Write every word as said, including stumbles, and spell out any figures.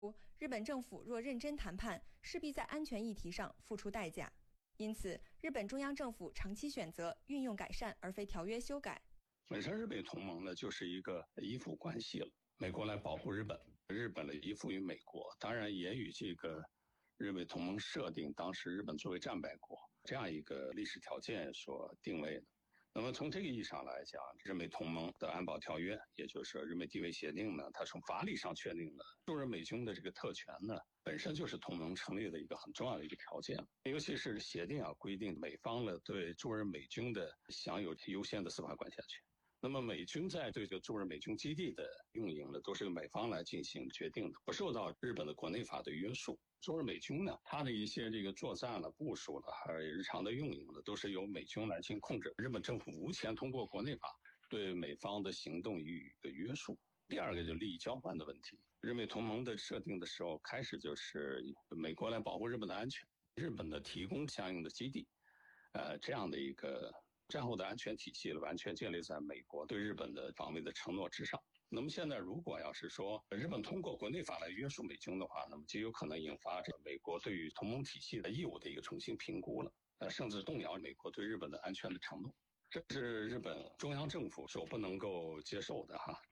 日本政府若认真谈判，势必在安全议题上付出代价。因此，日本中央政府长期选择运用改善而非条约修改。 本身日美同盟呢，就是一个依附关系了。美国来保护日本，日本的依附于美国，当然也与这个日美同盟设定当时日本作为战败国这样一个历史条件所定位的。那么从这个意义上来讲，日美同盟的安保条约，也就是日美地位协定呢，它从法理上确定的驻日美军的这个特权呢，本身就是同盟成立的一个很重要的一个条件。尤其是协定啊规定美方呢对驻日美军的享有优先的司法管辖权。那么美军在对这个驻日美军基地的运营呢，都是由美方来进行决定的，不受到日本的国内法的约束。驻日美军呢，它的一些这个作战了、部署了，还有日常的运营呢，都是由美军来进行控制。日本政府无权通过国内法对美方的行动予以约束。第二个就是利益交换的问题。日美同盟的设定的时候，开始就是美国来保护日本的安全，日本的提供相应的基地，呃，这样的一个战后的安全体系完全建立在美国对日本的防卫的承诺之上。那么现在如果要是说日本通过国内法来约束美军的话，那么就有可能引发这美国对于同盟体系的义务的一个重新评估了，呃，甚至动摇美国对日本的安全的承诺。这是日本中央政府所不能够接受的哈。